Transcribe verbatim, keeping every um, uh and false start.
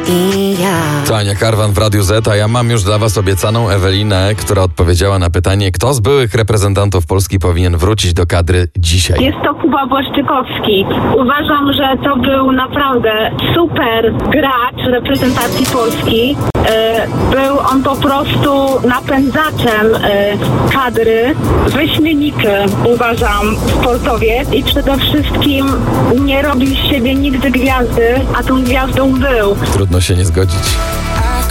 i ja. To Ania Karwan w Radiu Z, a ja mam już dla was obiecaną Ewelinę, która odpowiedziała na pytanie, kto z byłych reprezentantów Polski powinien wrócić do kadry dzisiaj. Jest to Kuba Błaszczykowski. Uważam, że to był naprawdę super gracz reprezentacji Polski. Był on po prostu napędzaczem kadry. Wyśmienity, uważam, sportowiec i przede wszystkim nie robił z siebie nigdy gwiazdy, a tą gwiazdą był. Trudno się nie zgodzić.